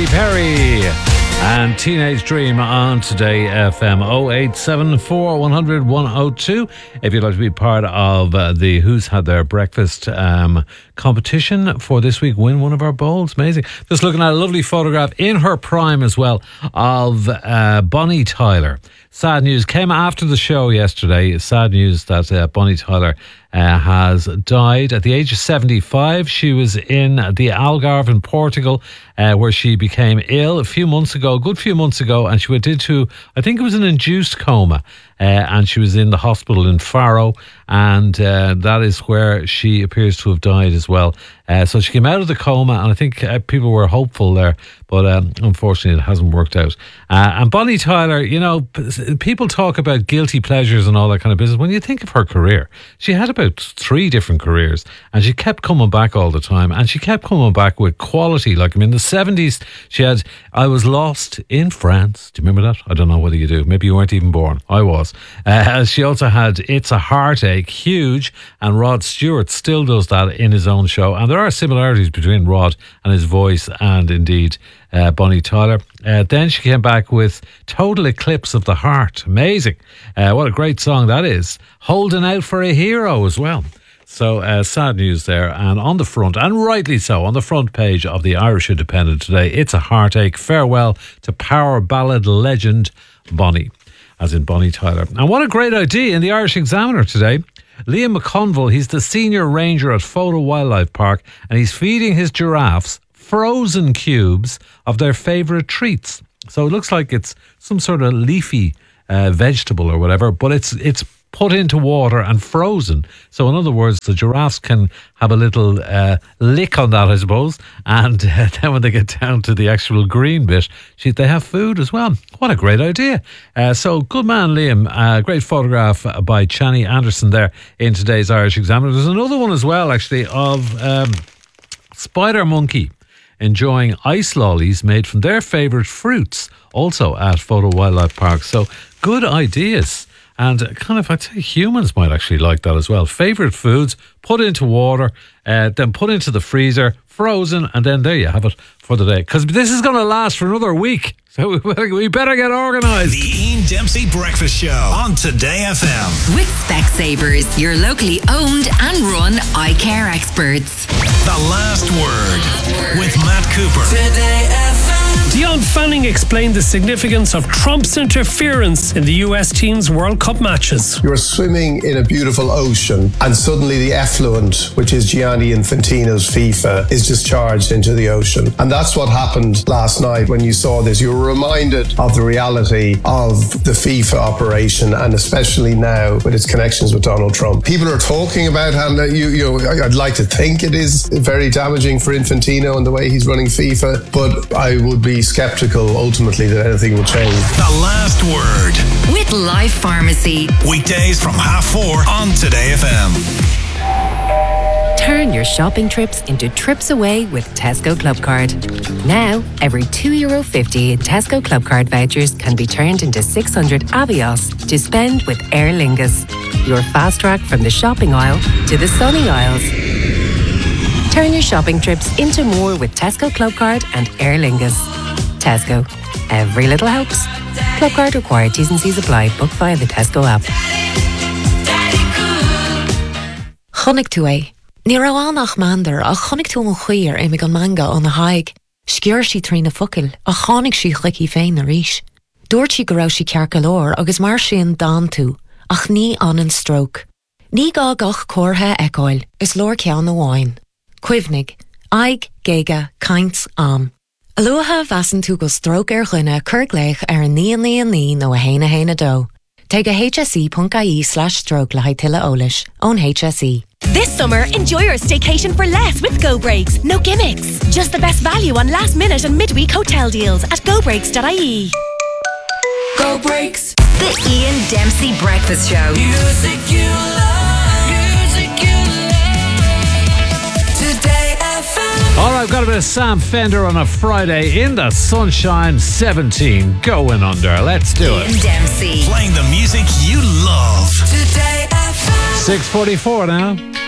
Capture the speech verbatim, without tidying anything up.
Perry and Teenage Dream on Today F M. oh eight seven four, one hundred, one oh two if you'd like to be part of uh, the Who's Had Their Breakfast um, competition for this week. Win one of our bowls. Amazing. Just looking at a lovely photograph in her prime as well of uh, Bonnie Tyler. Sad news came after the show yesterday. Sad news that uh, Bonnie Tyler uh, has died at the age of seventy-five. She was in the Algarve in Portugal uh, where she became ill a few months ago, a good few months ago, and she went into, I think it was an induced coma, uh, and she was in the hospital in Faro, and uh, that is where she appears to have died as well. Uh, so she came out of the coma, and I think uh, people were hopeful there, but um, unfortunately it hasn't worked out. Uh, and Bonnie Tyler, you know, p- people talk about guilty pleasures and all that kind of business. When you think of her career, she had about three different careers, and she kept coming back all the time, and she kept coming back with quality. Like, I mean, in the seventies, she had I Was Lost in France. Do you remember that? I don't know whether you do. Maybe you weren't even born. I was. Uh, she also had It's a Heartache, huge, and Rod Stewart still does that in his own show. And there are similarities between Rod and his voice and indeed uh, Bonnie Tyler. Uh, then she came back with Total Eclipse of the Heart. Amazing. Uh, what a great song that is. Holding Out for a Hero as well. So uh, sad news there. And on the front, and rightly so, on the front page of the Irish Independent today, It's a Heartache. Farewell to power ballad legend Bonnie, as in Bonnie Tyler. And what a great idea in the Irish Examiner today. Liam McConville, he's the senior ranger at Photo Wildlife Park, and he's feeding his giraffes frozen cubes of their favourite treats. So it looks like it's some sort of leafy uh, vegetable or whatever, but it's it's put into water and frozen. So in other words, the giraffes can have a little uh, lick on that, I suppose, and uh, then when they get down to the actual green bit, she, they have food as well. What a great idea. Uh, so good man, Liam. Uh, great photograph by Chani Anderson there in today's Irish Examiner. There's another one as well, actually, of um, Spider Monkey enjoying ice lollies made from their favourite fruits, also at Photo Wildlife Park. So good ideas. And kind of, I'd say humans might actually like that as well. Favourite foods, put into water, uh, then put into the freezer, frozen, and then there you have it for the day. Because this is going to last for another week. So we better get organised. The Ian Dempsey Breakfast Show on Today F M. With Specsavers, your locally owned and run eye care experts. The Last Word with Matt Cooper. Today F M. Dion Fanning explained the significance of Trump's interference in the U S team's World Cup matches. You're swimming in a beautiful ocean, and suddenly the effluent, which is Gianni Infantino's FIFA, is discharged into the ocean. And that's what happened last night when you saw this. You were reminded of the reality of the FIFA operation, and especially now with its connections with Donald Trump. People are talking about how, you, you know, I'd like to think it is very damaging for Infantino and the way he's running FIFA, but I would be sceptical ultimately that anything will change. The Last Word with Life Pharmacy. Weekdays from half four on Today F M. Turn your shopping trips into trips away with Tesco Club Card. Now, every two euro fifty in Tesco Club Card vouchers can be turned into six hundred Avios to spend with Aer Lingus. Your fast track from the shopping aisle to the sunny aisles. Turn your shopping trips into more with Tesco Club Card and Aer Lingus. Tesco. Every little helps. Club Card required. T's and C's apply. Book via the Tesco app. Chonnig tú é. Ní raibh mandar a chonig tú an chuir é me an manga an na haig. Scior sí trí na focail a chonig sí chlicí féin na ríis. Dúirt sí go raibh sí cear go leor agus mar sin dan tú, ach ní an an stroke. Ní gá gach córtha eáil is lór ceann na bháin. Cuimhnig, aig, géga, caints, am. Aloha vasan tú go stroke ar chuine curgleich ar an níon níon ní nó a héna héna dó. Take a hse.ie slash stroke le haitila Olish on H S E. This summer, enjoy your staycation for less with Go Breaks. No gimmicks. Just the best value on last minute and midweek hotel deals at go breaks dot I E. Go Breaks. The Ian Dempsey Breakfast Show. Music you love. Music you love. Today F M. All right, I've got a bit of Sam Fender on a Friday in the sunshine. seventeen going under. Let's do it. Ian Dempsey. Playing the music you love. Today F M. six forty-four now.